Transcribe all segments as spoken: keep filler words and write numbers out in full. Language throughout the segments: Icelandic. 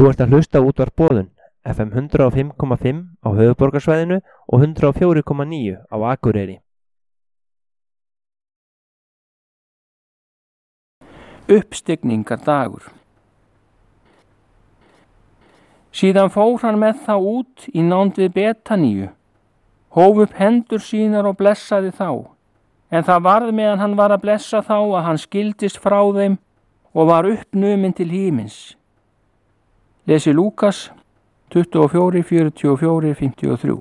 Þú ert að hlusta á Útvarp Boðun, F M hundrað og fimm komma fimm á höfuðborgarsvæðinu og hundrað og fjögur komma níu á Akureyri. Uppstigningardagur. Síðan fór hann með þá út í nánd við Betaníu, hóf upp hendur sínar og blessaði þá, en það varð meðan hann var að blessa þá að hann skildist frá þeim og var uppnuminn til himins. Lesi Lúkas tuttugu og fjögur, fjörutíu og fjögur, fimmtíu og þrjú.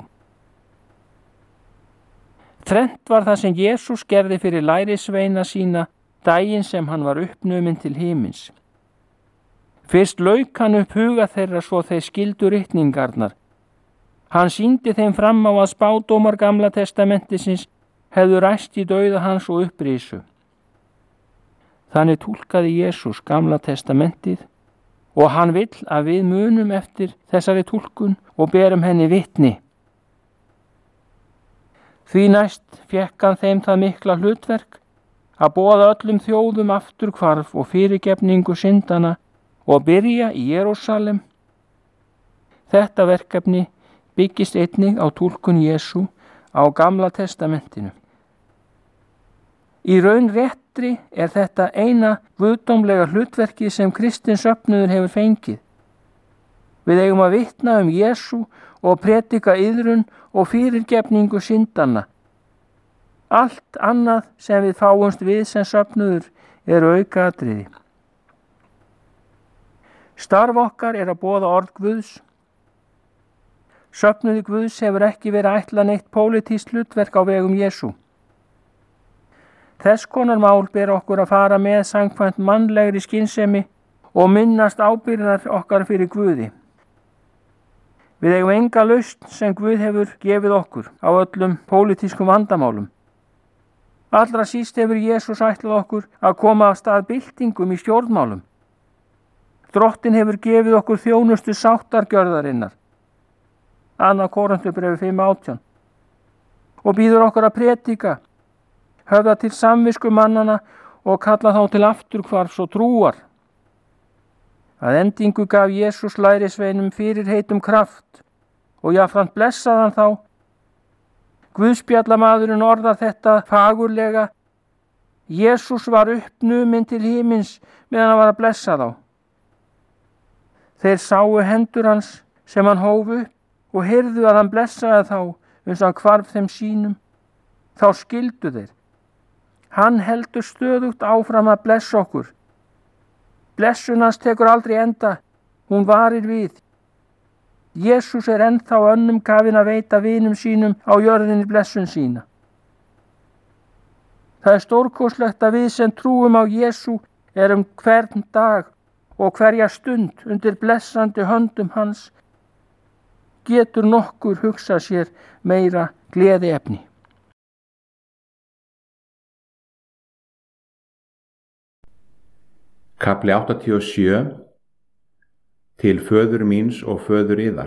Þrennt var það sem Jesús gerði fyrir lærisveina sína daginn sem hann var uppnuminn til himins. Fyrst lauk hann upp huga þeirra svo þeir skildu ritningarnar. Hann sýndi þeim fram á að spádómar Gamla testamentisins hefðu ræst í dauða hans og upprisu. Þannig túlkaði Jesús Gamla testamentið og hann vill að við munum eftir þessari túlkun og berum henni vitni. Því næst fékk hann þeim það mikla hlutverk að boða öllum þjóðum afturhvarf og fyrirgefningu syndana og byrja í Jerúsalem. Þetta verkefni byggist einnig á túlkun Jesú á Gamla testamentinu. Í raun réttri er þetta eina guðdómlega hlutverkið sem kristinn söfnuður hefur fengið. Við eigum að vitna um Jesú og predika iðrun og fyrirgefningu syndanna. Allt annað sem við fáumst við sem söfnuður eru aukaatriði. Starf okkar er að boða orð Guðs. Söfnuði Guðs hefur ekki verið ætla neitt pólitískt hlutverk á vegum Jesú. Þess konar mál ber okkur að fara með samkvæmt mannlegri skynsemi og minnast ábyrgðar okkar fyrir Guði. Við eigum enga lausn sem Guð hefur gefið okkur á öllum pólitískum vandamálum. Allra síst hefur Jesús ætlað okkur að koma af stað byltingum í stjórnmálum. Drottinn hefur gefið okkur þjónustu sáttargjörðarinnar. Annað Korinthubréfi fimm átján. Og býður okkur að predika, höfða til samvisku mannana og kalla þá til afturhvarfs og trúar. Að endingu gaf Jesús lærisveinum fyrirheitum kraft og jafnframt blessaði hann þá. Guðspjallamaðurinn orðar þetta fagurlega: Jesús var uppnuminn til himins meðan hann var að blessa þá. Þeir sáu hendur hans sem hann hóf upp og heyrðu að hann blessaði þá uns hann hvarf þeim sínum. Þá skildu þeir. Hann heldur stöðugt áfram að blessa okkur. Blessun hans tekur aldrei enda, hún varir við. Jesús er ennþá önnum kafinn að veita vinum sínum á jörðinni blessun sína. Það er stórkostlegt að við sem trúum á Jesú erum hvern dag og hverja stund undir blessandi höndum hans. Getur nokkur hugsað sér meira gleðiefni. Kafli áttatíu og sjö. Til föður míns og föður yðar.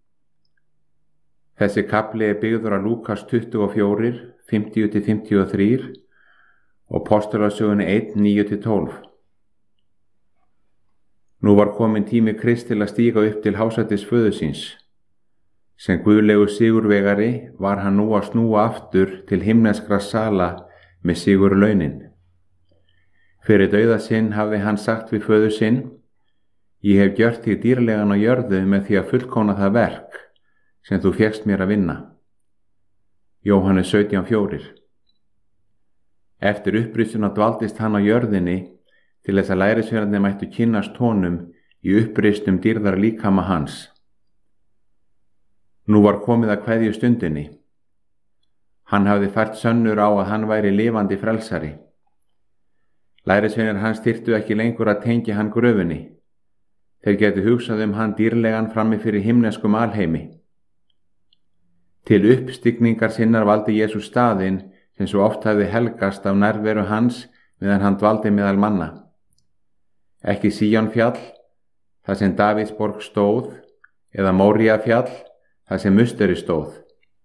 Þessi kafli er byggður á Lúkas tuttugu og fjögur, fimmtíu til fimmtíu og þrjú og Postulasögunni eitt, níu til tólf. Nú var komin tími Krist til að stíga upp til hásætis föður síns. Sem guðlegu sigurvegari var hann nú að snúa aftur til himneskra sala með sigurlaunin. Fyrir dauða sinn hafði hann sagt við föður sinn: Ég hef gjört þig dýrlegan á jörðu með því að fullkomna það verk sem þú fékkst mér að vinna. Jóhannes sautján fjögur. Eftir upprisuna dvaldist hann á jörðinni til þess að lærisveinarnir mættu kynnast honum í uppristum dýrðar líkama hans. Nú var komið að kveðju stundinni. Hann hafði fært sönnur á að hann væri lifandi frelsari. Lærisveinar hans þyrftu ekki lengur að tengja hann gröfunni. Þeir getu hugsað um hann dýrlegan frammi fyrir himneskum alheimi. Til uppstigningar sinnar valdi Jesús staðinn sem svo oft hafði helgast af nærveru hans meðan hann dvaldi meðal manna. Ekki Síón fjall, þar sem Davíðsborg stóð, eða Móría fjall, þar sem musteri stóð.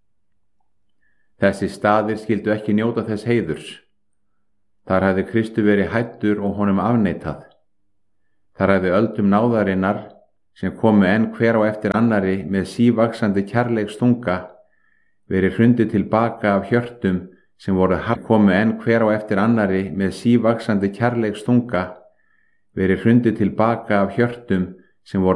Þessi staðir skildu ekki njóta þess heiðurs. Þar hafði Kristu verið hæddur og honum afneitað. Þar hafði öldum náðarinnar, sem komu enn hver á eftir annari með sívaxandi kærleiksþunga, verið hrundið tilbaka af hjörtum sem voru komu enn hver á eftir annari með sívaxandi kærleiksþunga, verið hrundið tilbaka af hjörtum sem voru